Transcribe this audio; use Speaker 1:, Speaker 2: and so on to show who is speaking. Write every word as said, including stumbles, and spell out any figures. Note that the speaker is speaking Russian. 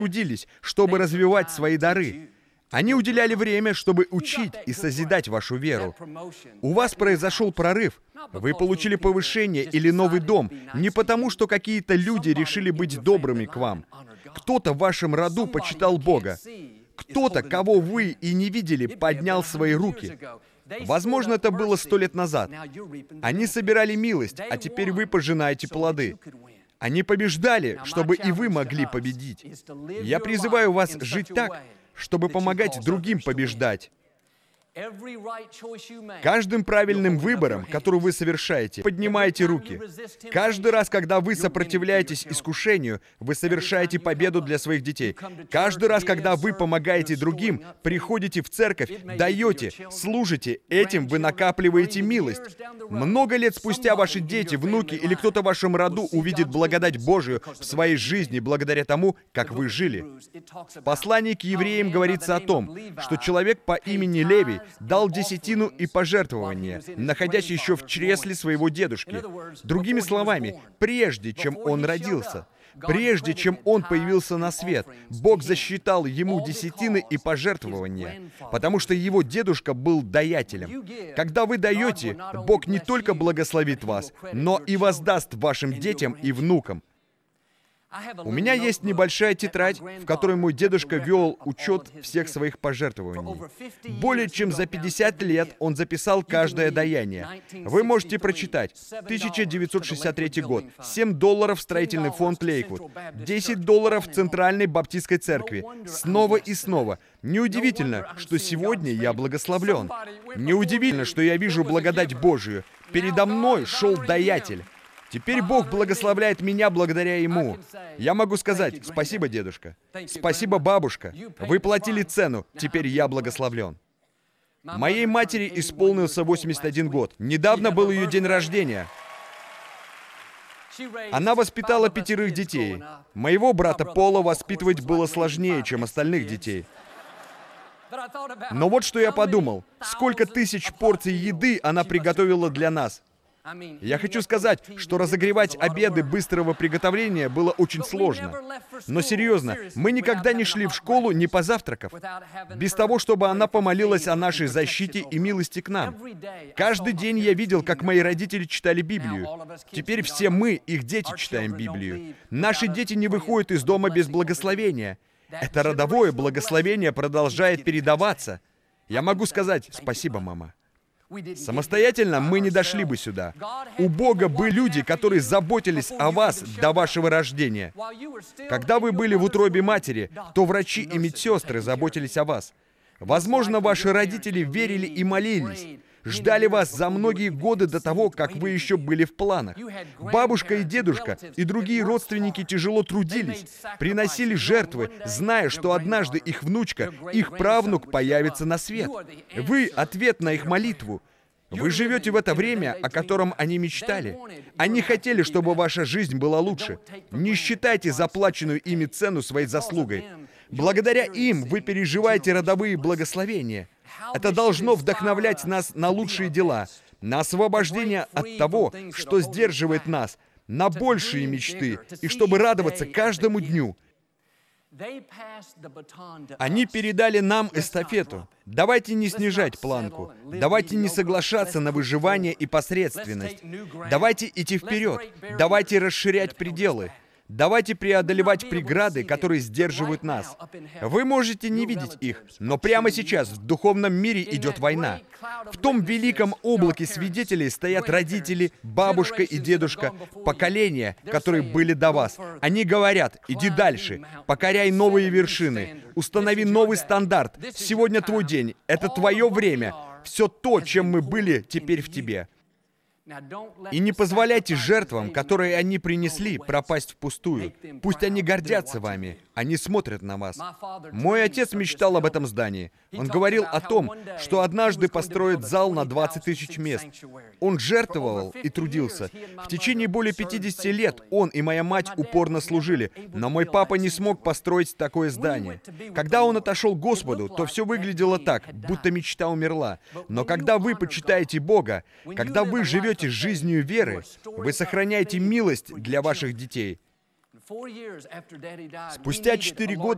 Speaker 1: трудились, чтобы развивать свои дары. Они уделяли время, чтобы учить и созидать вашу веру. У вас произошел прорыв. Вы получили повышение или новый дом не потому, что какие-то люди решили быть добрыми к вам. Кто-то в вашем роду почитал Бога. Кто-то, кого вы и не видели, поднял свои руки. Возможно, это было сто лет назад. Они собирали милость, а теперь вы пожинаете плоды. Они побеждали, чтобы и вы могли победить. Я призываю вас жить так, чтобы помогать другим побеждать. Каждым правильным выбором, который вы совершаете, поднимаете руки. Каждый раз, когда вы сопротивляетесь искушению, вы совершаете победу для своих детей. Каждый раз, когда вы помогаете другим, приходите в церковь, даете, служите, этим вы накапливаете милость. Много лет спустя ваши дети, внуки или кто-то в вашем роду увидит благодать Божию в своей жизни благодаря тому, как вы жили. В послании к евреям говорится о том, что человек по имени Левий дал десятину и пожертвования, находясь еще в чресле своего дедушки. Другими словами, прежде чем он родился, прежде чем он появился на свет, Бог засчитал ему десятины и пожертвования, потому что его дедушка был даятелем. Когда вы даете, Бог не только благословит вас, но и воздаст вашим детям и внукам. У меня есть небольшая тетрадь, в которой мой дедушка вел учет всех своих пожертвований. Более чем за пятьдесят лет он записал каждое даяние. Вы можете прочитать. тысяча девятьсот шестьдесят третий год. семь долларов в строительный фонд Лейквуд. десять долларов в Центральной Баптистской церкви. Снова и снова. Неудивительно, что сегодня я благословлен. Неудивительно, что я вижу благодать Божию. Передо мной шел даятель. Теперь Бог благословляет меня благодаря Ему. Я могу сказать: спасибо, дедушка. Спасибо, бабушка. Вы платили цену. Теперь я благословлен. Моей матери исполнился восемьдесят один год. Недавно был ее день рождения. Она воспитала пятерых детей. Моего брата Пола воспитывать было сложнее, чем остальных детей. Но вот что я подумал. Сколько тысяч порций еды она приготовила для нас. Я хочу сказать, что разогревать обеды быстрого приготовления было очень сложно. Но серьезно, мы никогда не шли в школу, не позавтракав, без того, чтобы она помолилась о нашей защите и милости к нам. Каждый день я видел, как мои родители читали Библию. Теперь все мы, их дети, читаем Библию. Наши дети не выходят из дома без благословения. Это родовое благословение продолжает передаваться. Я могу сказать: спасибо, мама. Самостоятельно мы не дошли бы сюда. У Бога были люди, которые заботились о вас до вашего рождения. Когда вы были в утробе матери, то врачи и медсестры заботились о вас. Возможно, ваши родители верили и молились, ждали вас за многие годы до того, как вы еще были в планах. Бабушка и дедушка и другие родственники тяжело трудились, приносили жертвы, зная, что однажды их внучка, их правнук появится на свет. Вы — ответ на их молитву. Вы живете в это время, о котором они мечтали. Они хотели, чтобы ваша жизнь была лучше. Не считайте заплаченную ими цену своей заслугой. Благодаря им вы переживаете родовые благословения. Это должно вдохновлять нас на лучшие дела, на освобождение от того, что сдерживает нас, на большие мечты, и чтобы радоваться каждому дню. Они передали нам эстафету. Давайте не снижать планку. Давайте не соглашаться на выживание и посредственность. Давайте идти вперед. Давайте расширять пределы. Давайте преодолевать преграды, которые сдерживают нас. Вы можете не видеть их, но прямо сейчас в духовном мире идет война. В том великом облаке свидетелей стоят родители, бабушка и дедушка, поколения, которые были до вас. Они говорят: иди дальше, покоряй новые вершины, установи новый стандарт. Сегодня твой день, это твое время. Все то, чем мы были, теперь в тебе. И не позволяйте жертвам, которые они принесли, пропасть впустую. Пусть они гордятся вами, они смотрят на вас. Мой отец мечтал об этом здании. Он говорил о том, что однажды построит зал на двадцать тысяч мест. Он жертвовал и трудился. В течение более пятидесяти лет он и моя мать упорно служили, но мой папа не смог построить такое здание. Когда он отошел к Господу, то все выглядело так, будто мечта умерла. Но когда вы почитаете Бога, когда вы живете жизнью веры, вы сохраняете милость для ваших детей. Спустя четыре года